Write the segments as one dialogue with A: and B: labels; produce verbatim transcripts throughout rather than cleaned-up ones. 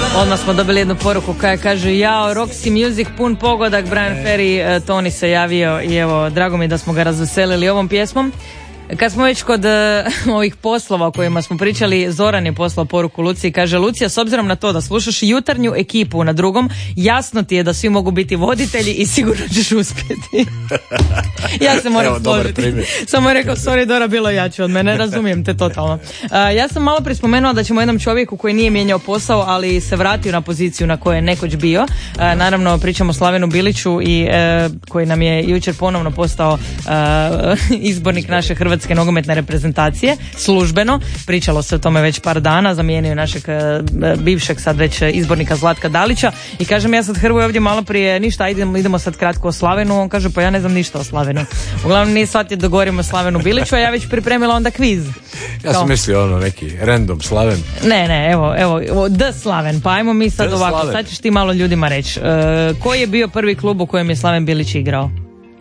A: Odmah smo dobili jednu poruku koja kaže: jao, Roxy Music, pun pogodak, Brian Ferry, Toni se javio i evo, drago mi je da smo ga razveselili ovom pjesmom. Kad smo već kod uh, ovih poslova o kojima smo pričali, Zoran je poslao poruku Luci i kaže: Lucija, s obzirom na to da slušaš jutarnju ekipu na drugom, jasno ti je da svi mogu biti voditelji i sigurno ćeš uspjeti. Ja se moram složiti. Samo je rekao: sorry Dora, bilo jače od mene, razumijem te totalno. Uh, ja sam malo prije spomenula da ćemo jednom čovjeku koji nije mijenjao posao, ali se vratio na poziciju na kojoj je nekoć bio. Uh, naravno pričamo o Slavenu Biliću i uh, koji nam je jučer ponovno postao uh, izbornik naše Hrvatske nogometne reprezentacije, službeno. Pričalo se o tome već par dana, zamijenio našeg bivšeg sad već izbornika Zlatka Dalića i kažem ja sad Hrvoje ovdje malo prije ništa, idemo, idemo sad kratko o Slavenu, on kaže pa ja ne znam ništa o Slavenu. Uglavnom nije shvatio da govorimo o Slavenu Biliću, a ja već pripremila onda kviz.
B: Ja sam mislio ono neki random Slaven.
A: Ne, ne, evo, evo, The Slaven, pa ajmo mi sad The ovako, Slaven. Sad ćeš ti malo ljudima reći. Uh, koji je bio prvi klub u kojem je Slaven Bilić igrao?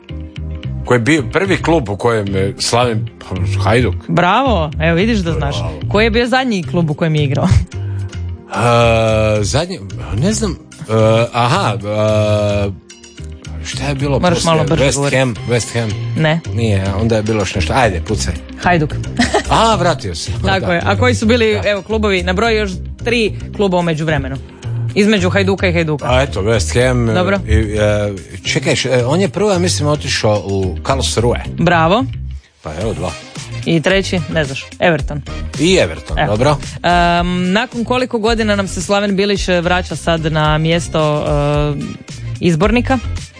B: Koji je bio prvi klub u kojem je Slaven Hajduk.
A: Bravo, evo vidiš da znaš. Bravo. Koji je bio zadnji klub u kojem je igrao?
B: Uh, zadnji, ne znam. Uh, aha, uh, šta je bilo
A: moraš
B: poslije?
A: Malo brže
B: West
A: govoriti.
B: Ham, West Ham.
A: Ne.
B: Nije, onda je bilo još nešto. Ajde, pucaj.
A: Hajduk.
B: A, vratio se.
A: Tako
B: da,
A: je. A koji su bili, da. Evo, klubovi, nabroji još tri kluba u međuvremenu. Između Hajduka i Hajduka.
B: A eto, West Ham.
A: Dobro.
B: I, uh, čekaj, on je prvo, ja mislim, otišao u Karlsruhe.
A: Bravo.
B: Pa evo dva.
A: I treći, ne znaš, Everton.
B: I Everton, evo. Dobro.
A: Um, nakon koliko godina nam se Slaven Bilić vraća sad na mjesto uh, izbornika?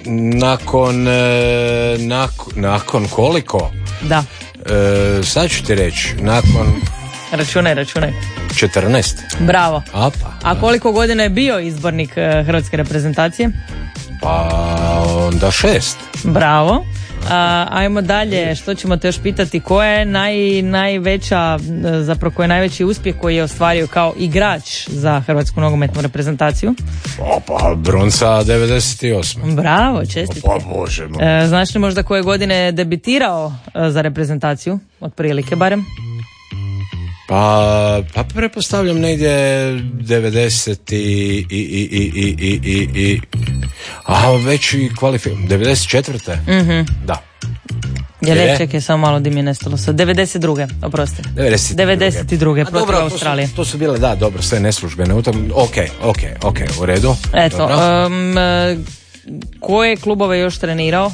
B: Nakon, e, nakon, nakon koliko?
A: Da.
B: E, sad ću ti reći, nakon...
A: Računaj, računaj.
B: četrnaest.
A: Bravo.
B: A, pa,
A: A koliko godina je bio izbornik uh, hrvatske reprezentacije?
B: Pa onda šest.
A: Bravo. A, ajmo dalje, što ćemo te još pitati, koja je naj, najveća, zapravo koji je najveći uspjeh koji je ostvario kao igrač za hrvatsku nogometnu reprezentaciju?
B: O, pa bronca devedeset osme.
A: Bravo, čestitke.
B: Pa bože moj.
A: E, znaš li možda koje godine je debitirao e, za reprezentaciju? Otprilike barem.
B: Pa, pa prepostavljam negdje devedeset i i i i i i i i a već i kvalifikaciju devedeset četvrte.
A: Mhm.
B: Da.
A: Je li, čekaj, samo malo di mi je nestalo sa devedeset druge, oprosti. devedeset druge protiv
B: dobro,
A: Australije.
B: To su, to su bile, da, dobro, sve neslužbene utakmice. Ok, ok, ok, u redu.
A: Eto, um, koje klubove još trenirao?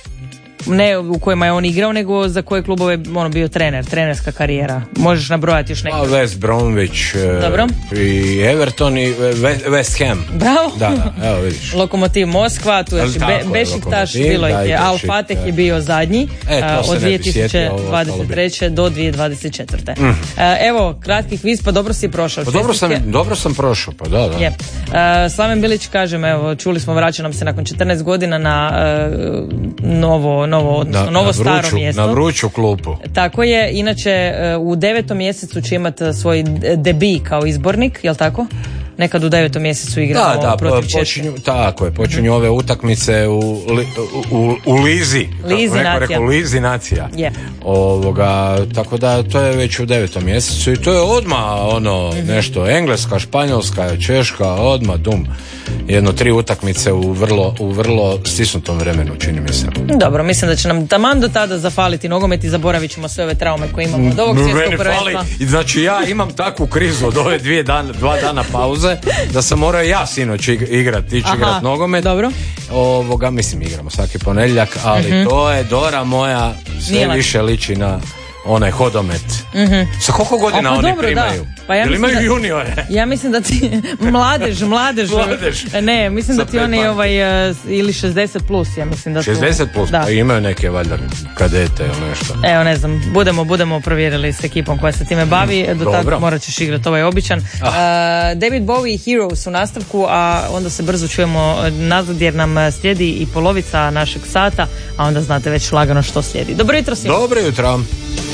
A: Ne u kojima je on igrao, nego za koje klubove ono bio trener, trenerska karijera. Možeš nabrojati još neke.
B: West Bromwich.
A: Dobro.
B: I Everton i West Ham.
A: Bravo.
B: Da, da, evo vidiš.
A: Lokomotiv Moskva, tu je Be- Bešiktaš, bilo ih je. Al Fateh je bio zadnji
B: e,
A: uh, od dvije tisuće dvadeset treće do dvije tisuće dvadeset četvrte. Mm. Uh, evo, kratki kviz, pa dobro si prošao.
B: Pa dobro sam, dobro sam prošao, pa da, da.
A: Je. Uh, Slaven Bilić, kažem, evo, čuli smo, vraća nam se nakon četrnaest godina na uh, novo novo, odnosno, na, novo
B: na
A: staro
B: vruću,
A: mjesto.
B: Na vruću klupu.
A: Tako je, inače u devetom mjesecu će imati svoj debi kao izbornik, jel tako? Nekad u devetom mjesecu igramo
B: da, da,
A: protiv Češke.
B: Počinju, tako je, počinju ove utakmice u, li, u, u, u Lizi.
A: Lizi
B: neko
A: nacija.
B: Rekao, Lizi nacija.
A: Yeah.
B: Ovoga, tako da to je već u devetom mjesecu i to je odmah ono mm-hmm. nešto, Engleska, Španjolska, Češka, odmah dum. Jedno tri utakmice u vrlo, u vrlo stisnutom vremenu, čini mi se.
A: Dobro, mislim da će nam taman do tada zafaliti nogomet i zaboravit ćemo sve ove traume koje imamo od ovog svjetskog prvenstva.
B: Znači ja imam takvu krizu od ove dvije dana, dva dana pauze da sam morao ja sinoć igrat, ići igrat nogomet.
A: Dobro.
B: Ovoga, mislim igramo svaki ponedjeljak, ali mm-hmm. to je Dora moja sve Nijela. Više liči na onaj hodomet. Mm-hmm. Sa koliko godina pa oni dobro, primaju?
A: Da. Pa ja
B: Jel imaju
A: da,
B: juniore?
A: Ja mislim da ti mladež, mladež.
B: mladež.
A: Ne, mislim da ti oni ovaj, ili šezdeset plus, ja mislim da su.
B: šezdeset plus, da. Pa imaju neke valjda kadete ili nešto.
A: Evo, ne znam, budemo, budemo provjerili s ekipom koja se time bavi. Do tada morat ćeš igrati ovaj običan. Ah. Uh, David Bowie i Heroes u nastavku, a onda se brzo čujemo nazad jer nam slijedi i polovica našeg sata, a onda znate već lagano što slijedi. Dobro jutro svima.
B: Dobro jutro.